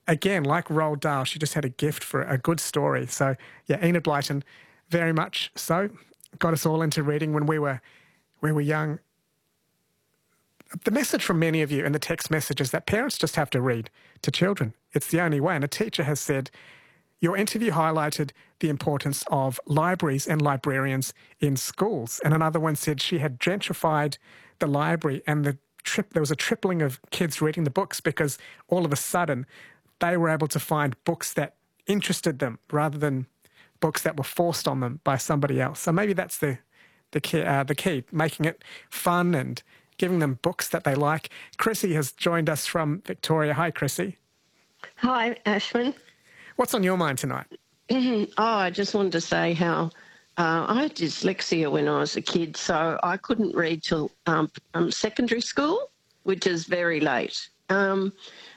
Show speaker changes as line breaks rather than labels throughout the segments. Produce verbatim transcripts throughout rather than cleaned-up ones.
again, like Roald Dahl, she just had a gift for a good story. So, yeah, Enid Blyton, very much so, got us all into reading when we were we were young. The message from many of you in the text message is that parents just have to read to children. It's the only way. And a teacher has said, your interview highlighted the importance of libraries and librarians in schools. And another one said she had gentrified the library and the trip, there was a tripling of kids reading the books because all of a sudden they were able to find books that interested them rather than books that were forced on them by somebody else. So maybe that's the the key, uh, the key, making it fun and giving them books that they like. Chrissy has joined us from Victoria. Hi, Chrissy.
Hi, Ashwin.
What's on your mind tonight?
Oh, I just wanted to say how uh, I had dyslexia when I was a kid, so I couldn't read till um, um, secondary school, which is very late. Um,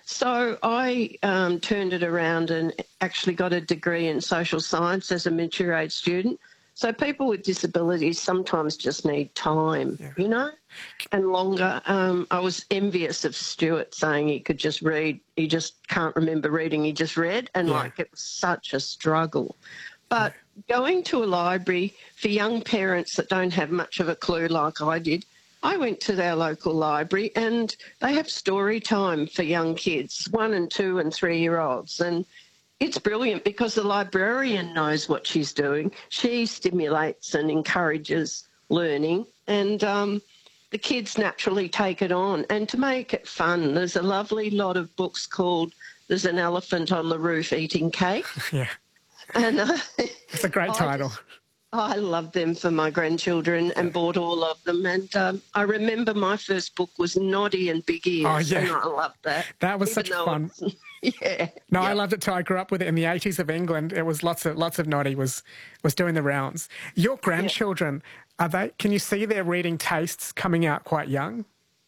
so I um, turned it around and actually got a degree in social science as a mature age student. So people with disabilities sometimes just need time, yeah. you know, and longer. Um, I was envious of Stuart saying he could just read. He just can't remember reading. He just read, and yeah. like it was such a struggle. But yeah. going to a library for young parents that don't have much of a clue like I did, I went to their local library and they have story time for young kids, one and two and three-year-olds, and it's brilliant because the librarian knows what she's doing. She stimulates and encourages learning, and um, the kids naturally take it on. And to make it fun, there's a lovely lot of books called There's an Elephant on the Roof Eating Cake.
Yeah.
And uh,
it's a great title.
I, just, I love them for my grandchildren and bought all of them. And um, I remember my first book was Noddy and Big Ears,
oh, yeah.
and I loved that.
That was such fun.
Yeah.
No,
yep.
I loved it too. I grew up with it in the eighties of England. It was lots of lots of Noddy was was doing the rounds. Your grandchildren, yep. are they? Can you see their reading tastes coming out quite young?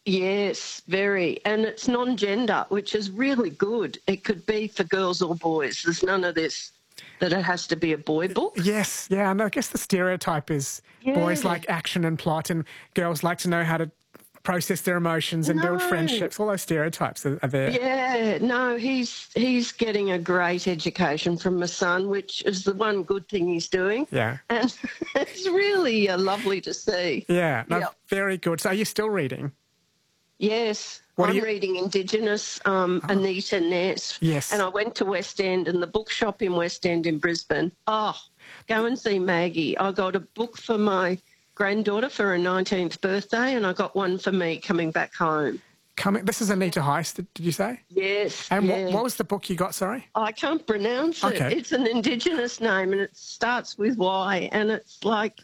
Yes, very. And it's non-gender, which is really good. It could be for girls or boys. There's none of this that it has to be a boy book.
Yes, yeah. And I guess the stereotype is yeah. boys like action and plot and girls like to know how to process their emotions and no. build friendships. All those stereotypes are, are there.
Yeah, no, he's he's getting a great education from my son, which is the one good thing he's doing.
Yeah.
And it's really uh, lovely to see.
Yeah, no,
yep.
very good. So are you still reading?
Yes.
What
I'm
you...
reading Indigenous, um, oh. Anita Ness.
Yes.
And I went to West End and the bookshop in West End in Brisbane. Oh, go and see Maggie. I got a book for my granddaughter for her nineteenth birthday, and I got one for me coming back home.
Coming. This is Anita Heist, did you say?
Yes.
And
yeah.
what, what was the book you got, sorry?
I can't pronounce it.
Okay.
It's an Indigenous name, and it starts with Y, and it's like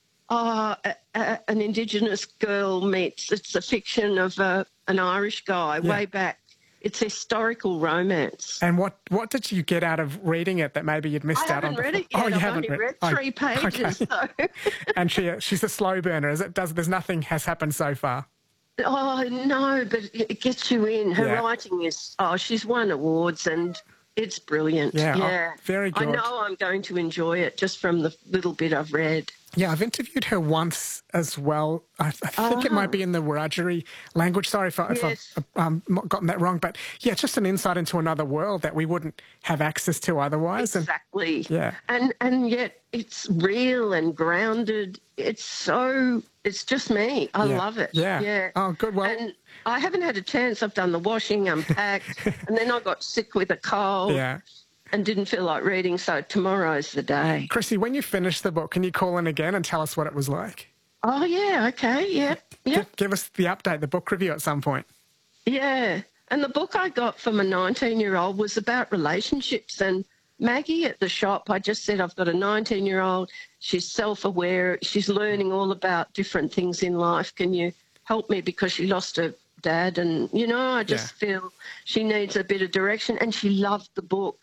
oh, a, a, an Indigenous girl meets, it's a fiction of a, an Irish guy yeah. way back. It's historical romance.
And what, what did you get out of reading it that maybe you'd missed
I
out on?
I haven't read it
before?
yet.
Oh, you
I've
haven't
only
read,
read three
oh,
pages.
Okay.
So.
And she, she's a slow burner. Is it? Does there's nothing has happened so far?
Oh no, but it gets you in. Her
yeah.
writing is. Oh, she's won awards and it's brilliant.
Yeah,
yeah.
Oh, very good.
I know I'm going to enjoy it just from the little bit I've read.
Yeah, I've interviewed her once as well. I, I think
oh.
it might be in the Wiradjuri language. Sorry if, I,
yes.
if I've um, gotten that wrong. But, yeah, just an insight into another world that we wouldn't have access to otherwise.
Exactly.
And, yeah.
And, and yet it's real and grounded. It's so, it's just me. I
yeah.
love it.
Yeah.
yeah.
Oh, good. Well,
and I haven't had a chance. I've done the washing, unpacked, and then I got sick with a cold.
Yeah.
And didn't feel like reading, so tomorrow's the day.
Chrissy, when you finish the book, can you call in again and tell us what it was like?
Oh, yeah, okay, yeah. yeah.
Give, give us the update, the book review at some point.
Yeah, and the book I got from a nineteen-year-old was about relationships, and Maggie at the shop, I just said, I've got a nineteen-year-old, she's self-aware, she's learning all about different things in life. Can you help me because she lost her dad? And, you know, I just yeah. feel she needs a bit of direction, and she loved the book.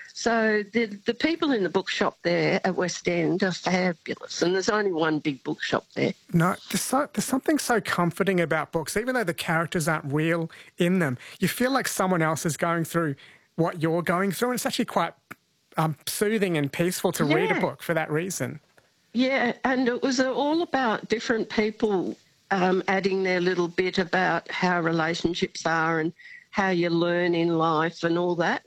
So the the people in the bookshop there at West End are fabulous, and there's only one big bookshop there.
No, there's, so, there's something so comforting about books, even though the characters aren't real in them. You feel like someone else is going through what you're going through, and it's actually quite um, soothing and peaceful to
yeah.
read a book for that reason.
Yeah, and it was all about different people um, adding their little bit about how relationships are and how you learn in life and all that.